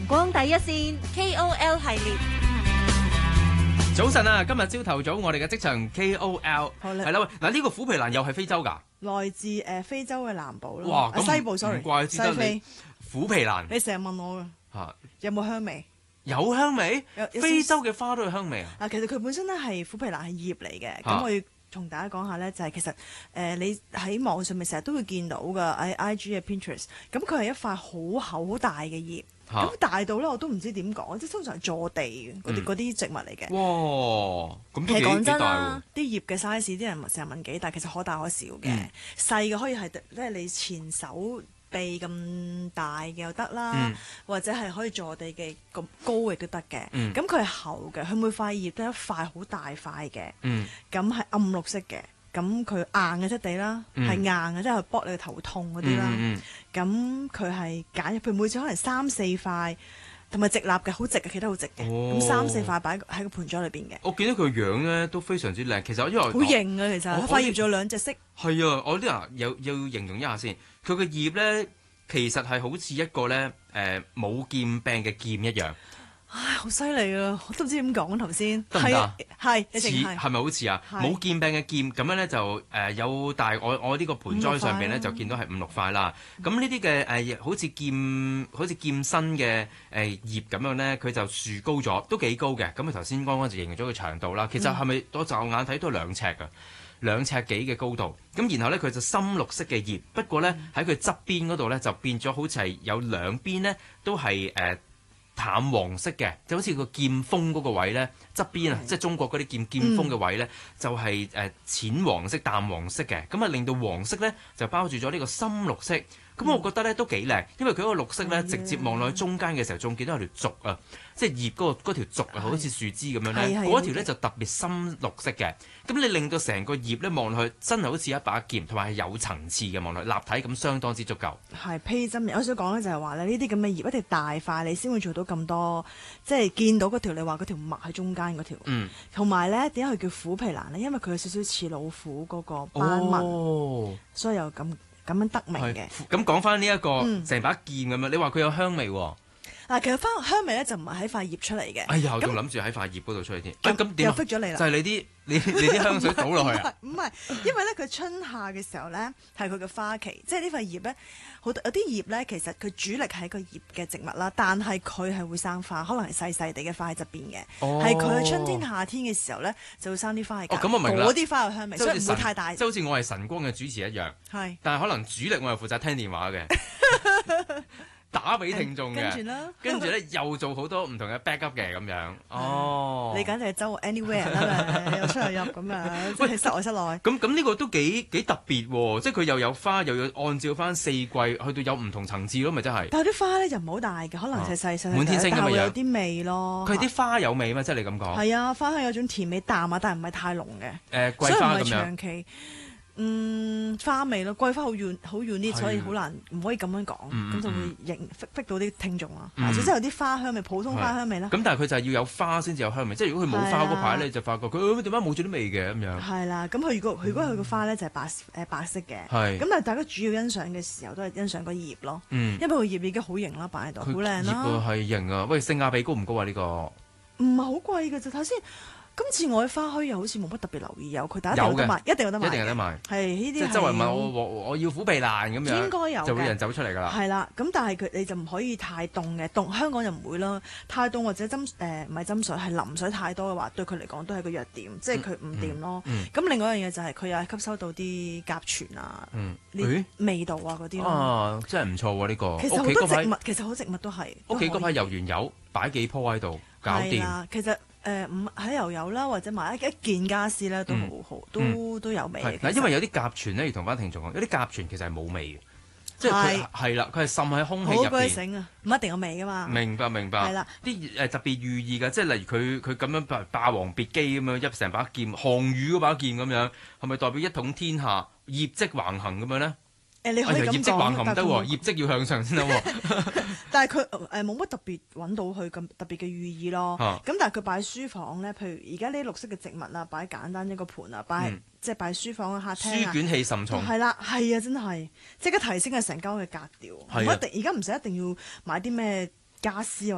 光第一線 KOL 系列。 早晨啊！今日朝頭早我哋嘅職場 KOL 係啦，嗱呢個虎皮蘭又係非洲㗎， 來自非洲嘅南部咯。 哇！ 西部 sorry， 唔怪之得你虎皮蘭。 你成日問我㗎嚇， 有冇香味？ 有香味？ 有非洲嘅花都有香味啊！ 其實佢本身咧係虎皮蘭係葉嚟嘅，咁我要同大家講下咧，就係其實你喺網上面成日都會見到㗎，喺 IG 嘅 Pinterest，咁佢係一塊好厚好大嘅葉。咁大到咧，我都唔知點講，即係通常係坐地嘅嗰啲植物嚟嘅。 哇！咁都其實講幾大真啦喎。 啲葉嘅 size，啲人成日問幾大，其實可大可小嘅。細嘅可以係即係你前手臂咁大嘅又得啦，或者係可以坐地嘅咁高亦都得嘅。咁佢係厚嘅，佢每塊葉都係一塊好大塊嘅。咁係暗綠色嘅。咁佢硬嘅質地啦，係硬嘅，即係剝你個頭痛嗰啲啦。咁佢係揀，譬如每次可能3、4塊，同埋直立嘅，好直嘅，企得好直嘅。咁3、4塊擺喺個盆栽裏邊嘅。 我見到佢個樣咧都非常之靚，其實因為好型啊，其實塊葉仲有2隻色。 係啊，我啲人要形容一下先，佢個葉咧其實係好似一個咧冇劍柄嘅劍一樣。 唉，好犀利啊！我都唔知點講頭先。 得唔得？ 係， 似係咪好似啊？冇劍柄嘅劍咁樣咧就有大我呢個盆栽上邊咧就見到係5、6塊啦。咁呢啲嘅好似劍身嘅葉咁樣咧，佢就樹高咗，都幾高嘅。咁佢頭先剛剛就形容咗佢長度啦。其實係咪我驟眼睇都2尺㗎？2尺幾嘅高度。咁然後咧佢就深綠色嘅葉，不過咧喺佢側邊嗰度咧就變咗好似係有兩邊咧都係淡黃色嘅，就好似個劍鋒嗰個位咧側邊啊，即係中國嗰啲劍鋒嘅位咧，就係淺黃色、淡黃色嘅，咁啊令到黃色咧就包住咗呢個深綠色。咁我覺得咧都幾靚，因為佢嗰個綠色咧直接望落去中間嘅時候，仲見到有條軸啊，即係葉嗰條軸啊，好似樹枝咁樣咧，嗰一條咧就特別深綠色嘅。咁你令到成個葉咧望落去真係好似一把劍，同埋係有層次嘅望落去，立體咁相當之足夠。 係披針，我想講咧就係話咧，呢啲咁嘅葉一定大塊，你先會做到咁多，即係見到嗰條你話嗰條脈喺中間嗰條。同埋咧點解佢叫虎皮蘭咧？因為佢有少少似老虎嗰個斑紋，所以又咁樣得名嘅。 咁講翻呢一個成把劍咁樣，你話佢有香味喎。 嗱，其實香味咧就唔係喺塊葉出嚟嘅。 哎呀，我仲諗住喺塊葉嗰度出嚟添。咁點又逼咗你啦？ 就係你啲香水倒落去啊？ 唔係，因為咧佢春夏嘅時候咧係佢嘅花期，即係呢塊葉咧好多有啲葉咧其實佢主力係一個葉嘅植物啦，但係佢係會生花，可能係細細地嘅花喺側邊嘅。係佢春天夏天嘅時候咧就會生啲花喺隔。 咁我明啦。 嗰啲花有香味，所以唔會太大。 即係好似我係晨光嘅主持一樣。係。但係可能主力我係負責聽電話嘅。打俾聽眾嘅，跟住咧又做好多唔同嘅 backup 嘅咁樣。哦， 你簡直係周 anywhere 啦，又出又入咁樣，即係室外室內。 咁呢個都幾特別喎，即係佢又有花，又要按照翻4季去到有唔同層次咯，咪真係。 但係啲花咧就唔好大嘅，可能係細滿天星咁嘅樣， 但係會有啲味咯。 佢啲花有味咩？即係你咁講。 係啊，花香有種甜味淡啊，但係唔係太濃嘅。 桂花咁樣。 所以唔係長期。花味咯，桂花好遠啲，所以好難唔可以咁樣講，咁就會逼到啲聽眾啊。總之有啲花香味，普通花香味啦。 咁但係佢就係要有花先至有香味，即係如果佢冇花嗰排咧，就發覺佢點解冇咗啲味嘅咁樣。係啦， 咁佢如果佢個花咧就係白色嘅，咁但係大家主要欣賞嘅時候都係欣賞個葉咯，因為個葉已經好型啦，擺喺度好靚啦。 葉係型啊！喂，性價比高唔高啊？呢個唔係好貴嘅啫，睇先。今次我喺花墟又好似冇乜特別留意，有佢，但係一定有得賣，一定有得賣。 一定有得賣。 係呢啲即係周圍問我要虎皮蘭咁樣， 應該有就會有人走出嚟㗎啦。 係啦，咁但係你就唔可以太凍嘅，香港就唔會啦。太凍或者唔係斟水，係淋水太多嘅話，對佢嚟講都係個弱點，即係佢唔掂咯。咁另外一樣嘢就係佢又係吸收到啲甲醛啊，啲味道啊嗰啲咯。 啊，真係唔錯喎呢個。 其實好多植物，其實好植物都係。 屋企嗰排油原油擺幾棵喺度，搞掂。 其實。喺油油啦，或者買一件家私咧都好好，都有味。 嗱，因為有啲甲醛咧，要同翻聽眾講，有啲甲醛其實係冇味嘅，即係佢係啦，佢係滲喺空氣入邊。好鬼醒啊！唔一定有味噶嘛。明白。係啦，啲特別寓意嘅，即係例如佢咁樣霸王別姬咁樣一成把劍，項羽嗰把劍咁樣，係咪代表一統天下、業績橫行咁樣咧？ 你可以咁講， 業績橫行唔得喎，業績要向上先得喎。 但係佢冇乜特別揾到佢咁特別嘅寓意咯。咁但係佢擺書房咧，譬如而家呢啲綠色嘅植物啊，擺簡單一個盤啊，即係擺書房嘅客廳啊。書卷氣甚重。係啦，係啊，真係即刻提升嘅成間嘅格調。唔一定，而家唔使一定要買啲咩家私